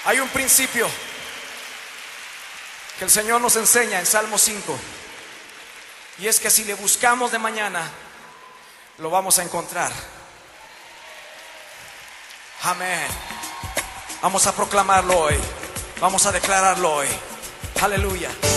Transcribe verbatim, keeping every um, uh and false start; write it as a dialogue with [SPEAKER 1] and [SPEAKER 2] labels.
[SPEAKER 1] Hay un principio que el Señor nos enseña en Salmo cinco, y es que si le buscamos de mañana, lo vamos a encontrar. Amén. Vamos a proclamarlo hoy. Vamos a declararlo hoy. Aleluya.